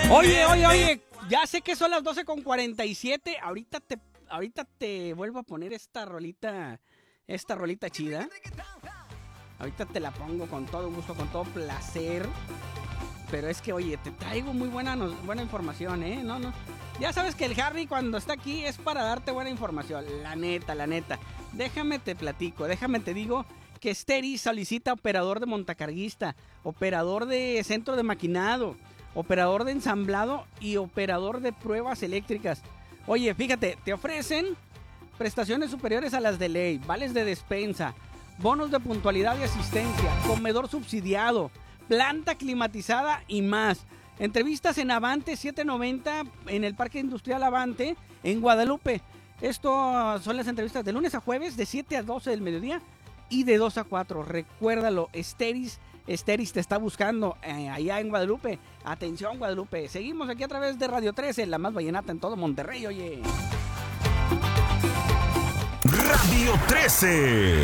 Oye, ya sé que son las 12:47. Ahorita te vuelvo a poner esta rolita chida. Ahorita te la pongo con todo gusto, con todo placer. Pero es que, oye, te traigo muy buena información, ¿eh? No. Ya sabes que el Harry cuando está aquí es para darte buena información. La neta. Déjame te platico, déjame te digo que Steris solicita operador de montacarguista, operador de centro de maquinado, operador de ensamblado y operador de pruebas eléctricas. Oye, fíjate, te ofrecen prestaciones superiores a las de ley, vales de despensa, bonos de puntualidad y asistencia, comedor subsidiado, planta climatizada y más. Entrevistas en Avante 790 en el Parque Industrial Avante en Guadalupe. Esto son las entrevistas de lunes a jueves de 7 a 12 del mediodía y de 2 a 4. Recuérdalo, Steris te está buscando allá en Guadalupe. Atención, Guadalupe. Seguimos aquí a través de Radio 13, la más vallenata en todo Monterrey, oye. Radio 13.